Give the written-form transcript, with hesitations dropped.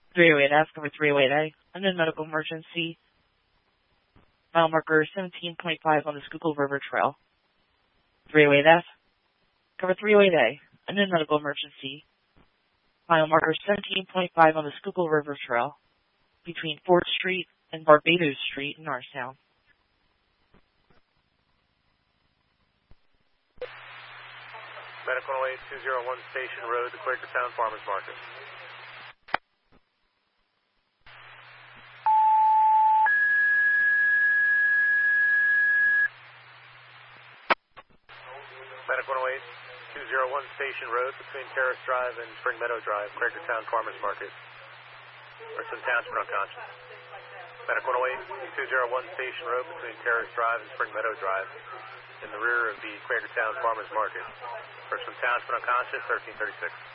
308F, cover 308A, unknown medical emergency. Mile marker 17.5 on the Schuylkill River Trail. 308F, cover 308A, unknown medical emergency. Mile marker 17.5 on the Schuylkill River Trail between 4th Street and Barbados Street in Norristown. Medical 201 Station Road, the Quakertown Farmers Market. Medical 201 Station Road between Terrace Drive and Spring Meadow Drive, Quakertown Farmers Market. Person Township unconscious. Medical 201 Station Road between Terrace Drive and Spring Meadow Drive in the rear of the Quakertown Farmers Market. Person Township unconscious, 1336.